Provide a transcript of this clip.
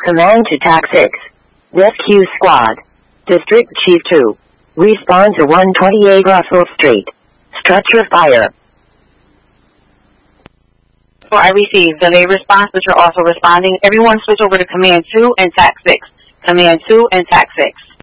Command to TAC 6. Rescue Squad. District Chief 2. Respawn to 128 Russell Street. Structure fire. So I received delayed response, but you're also responding. Everyone switch over to Command 2 and TAC 6. Command 2 and TAC 6.